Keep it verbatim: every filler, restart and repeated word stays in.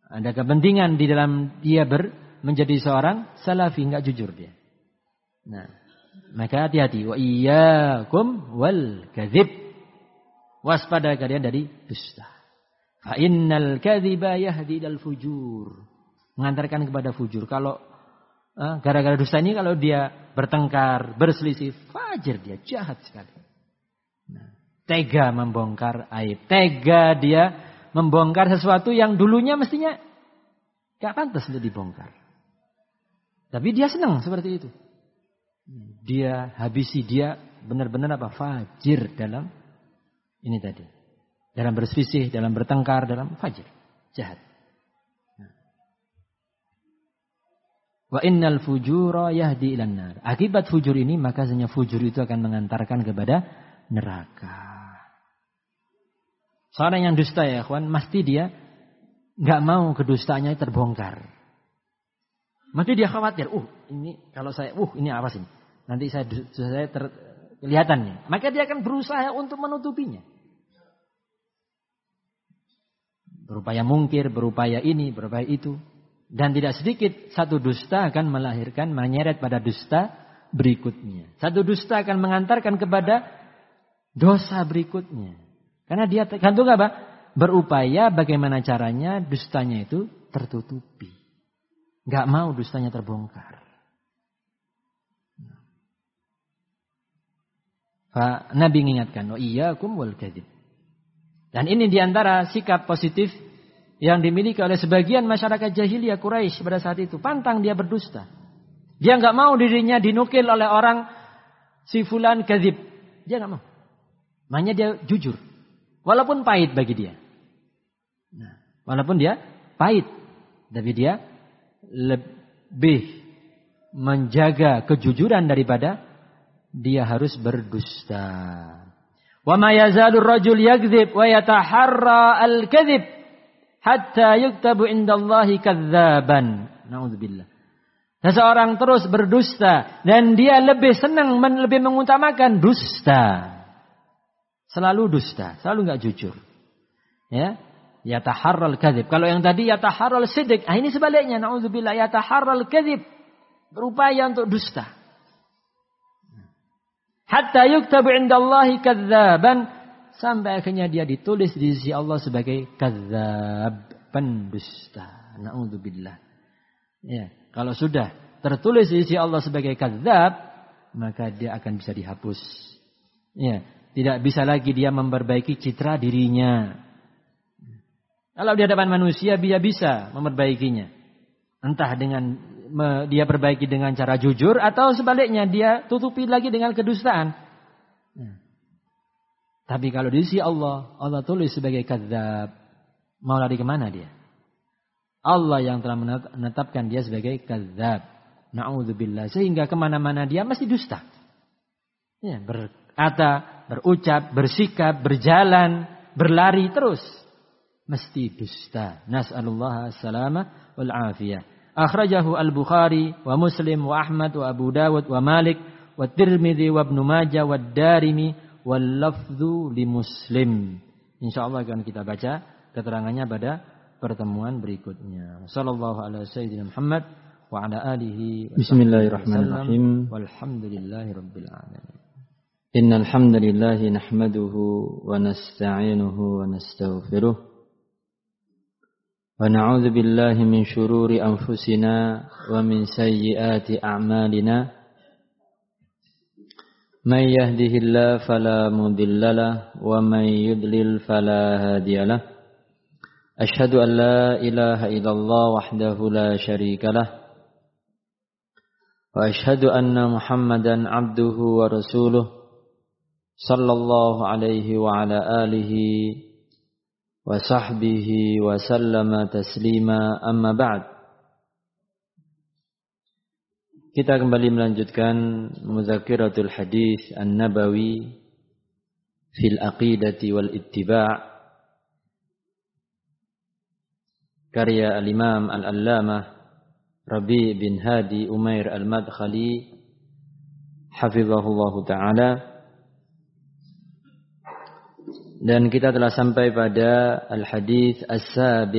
Ada kepentingan di dalam dia ber, menjadi seorang salafi, enggak jujur dia. Nah, maka hati-hati. Wa iyyakum wal kadzib. Waspada kalian dari dusta. Fa innal kadziba yahdi ilal fujur. Mengantarkan kepada fujur. Kalau eh, gara-gara dusta ini kalau dia bertengkar, berselisih, fajir dia, jahat sekali. Nah, tega membongkar aib. Tega dia membongkar sesuatu yang dulunya mestinya gak pantas untuk dibongkar. Tapi dia senang seperti itu. Dia habisi, dia benar-benar apa? Fajir dalam ini tadi. Dalam berselisih, dalam bertengkar, dalam fajir. Jahat. Wa innal fujura yahdi ilan nar. Akibat fujur ini, maka sebenarnya fujur itu akan mengantarkan kepada neraka. Seorang yang dusta ya kawan, mesti dia nggak mau kedustaannya terbongkar. Mesti dia khawatir, uh ini kalau saya, uh ini apa sih? Nanti saya saya ter, kelihatan nih. Maka dia akan berusaha untuk menutupinya. Berupaya mungkir, berupaya ini, berupaya itu. Dan tidak sedikit satu dusta akan melahirkan, menyeret pada dusta berikutnya. Satu dusta akan mengantarkan kepada dosa berikutnya. Karena dia tergantung apa? Berupaya bagaimana caranya dustanya itu tertutupi. Gak mau dustanya terbongkar. Fa Nabi mengingatkan, "Wa iyyakum wal kadzib." Dan ini diantara sikap positif yang dimiliki oleh sebagian masyarakat jahiliyah Quraisy pada saat itu. Pantang dia berdusta. Dia nggak mau dirinya dinukil oleh orang si fulan kadzib. Dia nggak mau. Makanya dia jujur, walaupun pahit bagi dia. Nah, walaupun dia pahit, tapi dia lebih menjaga kejujuran daripada dia harus berdusta. Wa ma yazalur rajul yakdzib wa yataharra al-kadzib hatta yuktabu indallahi kadzaban. Nauzubillah. Seseorang terus berdusta dan dia lebih senang, lebih mengutamakan dusta. Selalu dusta, selalu enggak jujur. Ya, yataharral kadzib. Kalau yang tadi yataharral sidq, ah ini sebaliknya, nauzubillah, yataharral kadzib. Berupaya untuk dusta. Hatta yuktabu indallahi kadzaban, sampai akhirnya dia ditulis di sisi Allah sebagai kadzab, pendusta. Nauzubillah. Ya, kalau sudah tertulis di sisi Allah sebagai kadzab, maka dia akan bisa dihapus. Ya, tidak bisa lagi dia memperbaiki citra dirinya. Kalau di hadapan manusia dia bisa memperbaikinya. Entah dengan dia perbaiki dengan cara jujur atau sebaliknya dia tutupi lagi dengan kedustaan. Ya. Tapi kalau di sisi Allah, Allah tulis sebagai kadzab, mau lari kemana dia? Allah yang telah menetapkan dia sebagai kadzab. Na'udzubillah. Sehingga kemana-mana dia mesti dusta. Ya, berkata, berucap, bersikap, berjalan, berlari terus. Mesti dusta. Nas'alullah as-salama wal afiyah. Akhrajahu al-Bukhari wa Muslim wa Ahmad wa Abu Dawud wa Malik wa Tirmidzi wa Ibnu Majah wa Darimi wal lafdzu li Muslim. Insyaallah akan kita baca keterangannya pada pertemuan berikutnya. Sallallahu alaihi wasallam Muhammad wa ala alihi. Bismillahirrahmanirrahim. Walhamdulillahirabbil alamin. Innal hamdalillah nahmaduhu wa nasta'inuhu wa nastaghfiruh. ونعوذ بالله من شرور أنفسنا ومن سيئات أعمالنا من يهده الله فلا مضل له ومن يضلل فلا هادي له أشهد أن لا إله إلا الله وحده لا شريك له وأشهد أن محمدا عبده ورسوله صلى الله عليه وعلى آله wa sahbihi wa sallama taslima amma ba'd. Kita kembali melanjutkan Muzakiratul Hadis An-Nabawi fil Aqidati wal Ittiba' karya Al-Imam Al-Allamah Rabi' bin Hadi Umair Al-Madkhali hafizahullahu ta'ala. Dan kita telah sampai pada al-hadits as-sabi